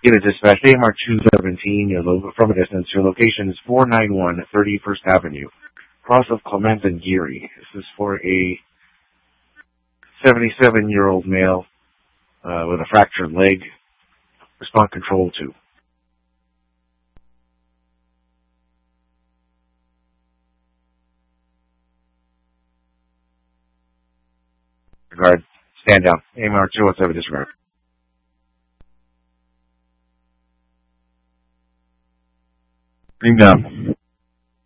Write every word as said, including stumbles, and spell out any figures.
Unit dispatch, A M R two seventeen, your lo- from a distance, your location is four nine one thirty-first Avenue, cross of Clement and Geary. This is for a seventy-seven-year-old male uh, with a fractured leg. Response control two. Regard, stand down. A M R two one seven, disregard. Beam down.